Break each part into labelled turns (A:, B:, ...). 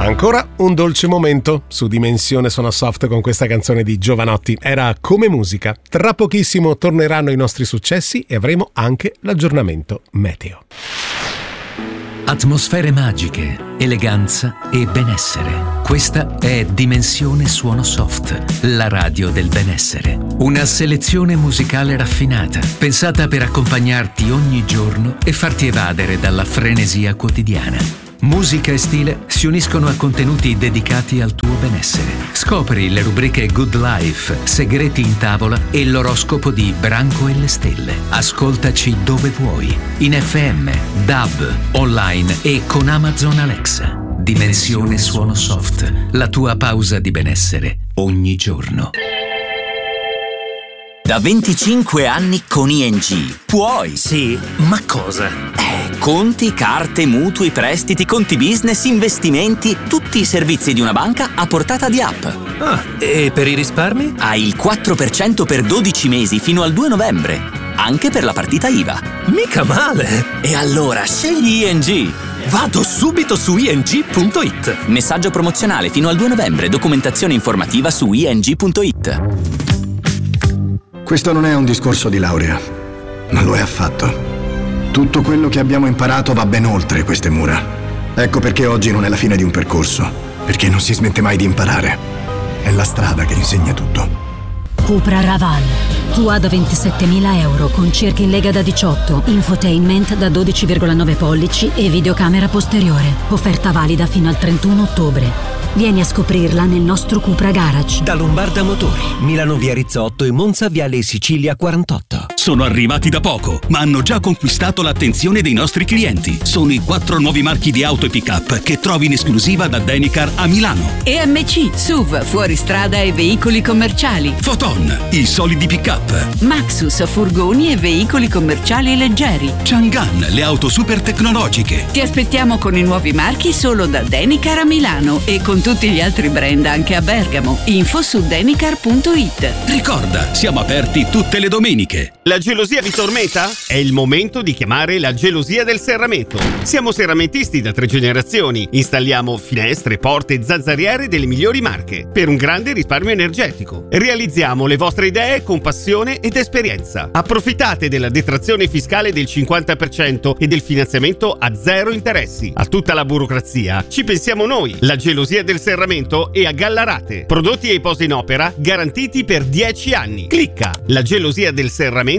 A: Ancora un dolce momento su Dimensione Suona Soft con questa canzone di Jovanotti. Era Come Musica. Tra pochissimo torneranno i nostri successi e avremo anche l'aggiornamento meteo.
B: Atmosfere magiche, eleganza e benessere. Questa è Dimensione Suono Soft, la radio del benessere. Una selezione musicale raffinata, pensata per accompagnarti ogni giorno e farti evadere dalla frenesia quotidiana. Musica e stile si uniscono a contenuti dedicati al tuo benessere. Scopri le rubriche Good Life, Segreti in tavola e l'oroscopo di Branco e le stelle. Ascoltaci dove vuoi, in FM, DAB, online e con Amazon Alexa. Dimensione Suono Soft, la tua pausa di benessere ogni giorno.
C: Da 25 anni con ING. Puoi?
D: Sì, ma cosa?
C: Conti, carte, mutui, prestiti, conti business, investimenti, tutti i servizi di una banca a portata di app.
D: Ah, e per i risparmi?
C: Hai il 4% per 12 mesi fino al 2 novembre. Anche per la partita IVA.
D: Mica male!
C: E allora scegli ING.
D: Vado subito su ing.it.
C: Messaggio promozionale fino al 2 novembre. Documentazione informativa su ing.it.
E: Questo non è un discorso di laurea, non lo è affatto. Tutto quello che abbiamo imparato va ben oltre queste mura. Ecco perché oggi non è la fine di un percorso, perché non si smette mai di imparare. È la strada che insegna tutto.
F: Cupra Raval, tua da 27.000 euro con cerchi in lega da 18, infotainment da 12,9 pollici e videocamera posteriore. Offerta valida fino al 31 ottobre. Vieni a scoprirla nel nostro Cupra Garage.
D: Da Lombarda Motori, Milano via Rizzotto e Monza viale Sicilia 48.
G: Sono arrivati da poco, ma hanno già conquistato l'attenzione dei nostri clienti. Sono i 4 nuovi marchi di auto e pick-up che trovi in esclusiva da Denicar a Milano.
H: EMC, SUV, fuoristrada e veicoli commerciali.
G: Foton, i solidi pick-up.
H: Maxus, furgoni e veicoli commerciali leggeri.
G: Chang'an, le auto super tecnologiche.
H: Ti aspettiamo con i nuovi marchi solo da Denicar a Milano e con tutti gli altri brand anche a Bergamo. Info su denicar.it.
G: Ricorda, siamo aperti tutte le domeniche.
I: La gelosia vi tormenta? È il momento di chiamare la gelosia del serramento. Siamo serramentisti da 3 generazioni. Installiamo finestre, porte e zanzariere delle migliori marche per un grande risparmio energetico. Realizziamo le vostre idee con passione ed esperienza. Approfittate della detrazione fiscale del 50% e del finanziamento a 0 interessi. A tutta la burocrazia ci pensiamo noi. La gelosia del serramento e a Gallarate. Prodotti e posa in opera garantiti per 10 anni. Clicca lagelosiadelserramento.it.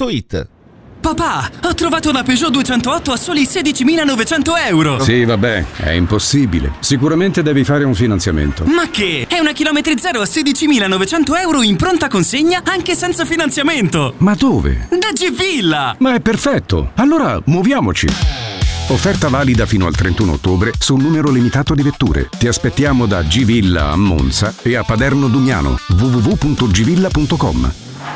J: Papà, ho trovato una Peugeot 208 a soli 16.900 euro.
K: Sì, vabbè, è impossibile. Sicuramente devi fare un finanziamento.
J: Ma che? È una chilometri zero a 16.900 euro in pronta consegna anche senza finanziamento.
K: Ma dove?
J: Da G-Villa.
K: Ma è perfetto. Allora, muoviamoci. Offerta valida fino al 31 ottobre su un numero limitato di vetture. Ti aspettiamo da G-Villa a Monza e a Paderno Dugnano. www.gvilla.com.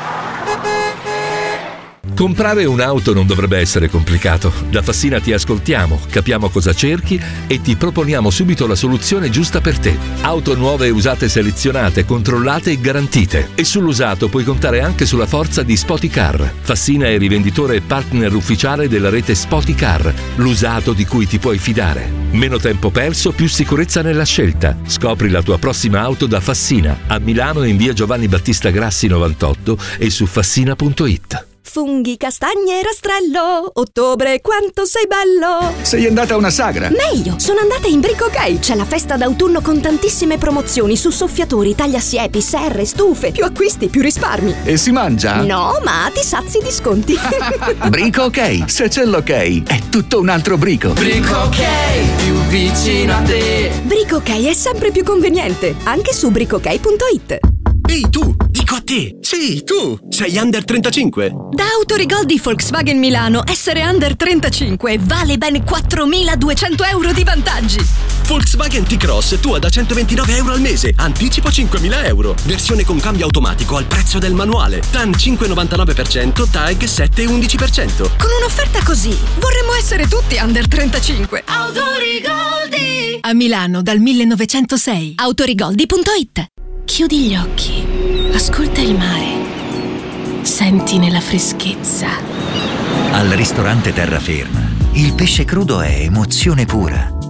L: Comprare un'auto non dovrebbe essere complicato. Da Fassina ti ascoltiamo, capiamo cosa cerchi e ti proponiamo subito la soluzione giusta per te. Auto nuove e usate selezionate, controllate e garantite. E sull'usato puoi contare anche sulla forza di Spoticar. Fassina è rivenditore e partner ufficiale della rete Spoticar, l'usato di cui ti puoi fidare. Meno tempo perso, più sicurezza nella scelta. Scopri la tua prossima auto da Fassina, a Milano in via Giovanni Battista Grassi 98 e su fassina.it.
M: Funghi, castagne e rastrello. Ottobre, quanto sei bello!
N: Sei andata a una sagra?
M: Meglio, sono andata in Brico Ok. C'è la festa d'autunno con tantissime promozioni su soffiatori, tagliasiepi, serre, stufe. Più acquisti, più risparmi.
N: E si mangia?
M: No, ma ti sazi di sconti.
N: Brico Ok, se c'è l'ok, è tutto un altro brico.
O: Brico Ok, più vicino a te.
M: Brico Ok è sempre più conveniente, anche su bricok.it.
D: Ehi tu, dico a te, sì, tu, sei under 35?
M: Da Autorigol di Volkswagen Milano, essere under 35 vale ben 4.200 euro di vantaggi.
D: Volkswagen T-Cross tua da 129 euro al mese, anticipo 5.000 euro. Versione con cambio automatico al prezzo del manuale, TAN 5,99%, TAG 7,11%.
M: Con un'offerta così, vorremmo essere tutti under 35.
O: Autorigoldi!
M: A Milano dal 1906. Autorigoldi.it. Chiudi gli occhi, ascolta il mare, senti nella freschezza.
P: Al ristorante Terraferma, il pesce crudo è emozione pura.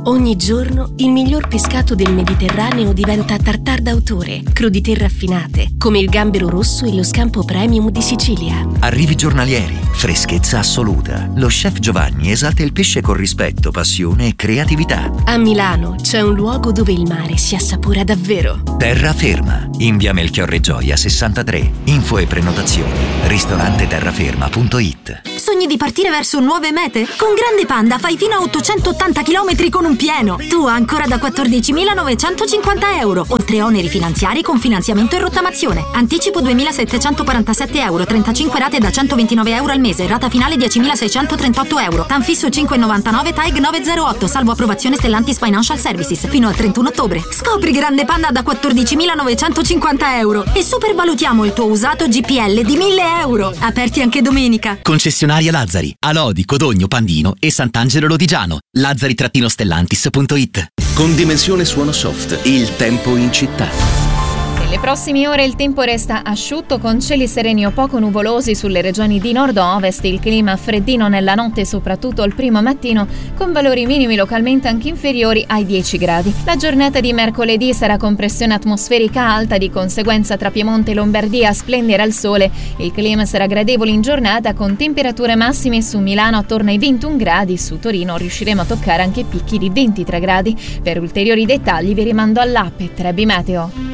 M: Ogni giorno il miglior pescato del Mediterraneo diventa tartare d'autore, crudité raffinate, come il gambero rosso e lo scampo premium di Sicilia.
P: Arrivi giornalieri, freschezza assoluta. Lo chef Giovanni esalta il pesce con rispetto, passione e creatività.
M: A Milano c'è un luogo dove il mare si assapora davvero.
P: Terraferma, in via Melchiorre Gioia 63. Info e prenotazioni ristoranteterraferma.it.
Q: Sogni di partire verso nuove mete? Con Grande Panda fai fino a 880 km con un pieno. Tu ancora da 14.950 euro, oltre oneri finanziari con finanziamento e rottamazione. Anticipo 2.747 euro, 35 rate da 129 euro al mese, rata finale 10.638 euro. Tanfisso 5,99, TAEG 908, salvo approvazione Stellantis Financial Services, fino al 31 ottobre. Scopri Grande Panda da 14.950 euro e supervalutiamo il tuo usato GPL di 1.000 euro. Aperti anche domenica.
R: Concessionaria Lazzari, a Lodi, Codogno, Pandino e Sant'Angelo Lodigiano. Lazzari-Stellantis.it.
D: Con Dimensione Suono Soft, il tempo in città.
S: Nelle prossime ore il tempo resta asciutto con cieli sereni o poco nuvolosi sulle regioni di nord-ovest, il clima freddino nella notte soprattutto al primo mattino con valori minimi localmente anche inferiori ai 10 gradi. La giornata di mercoledì sarà con pressione atmosferica alta, di conseguenza tra Piemonte e Lombardia splenderà il sole. Il clima sarà gradevole in giornata con temperature massime su Milano attorno ai 21 gradi, su Torino riusciremo a toccare anche picchi di 23 gradi. Per ulteriori dettagli vi rimando all'app Trebi Meteo.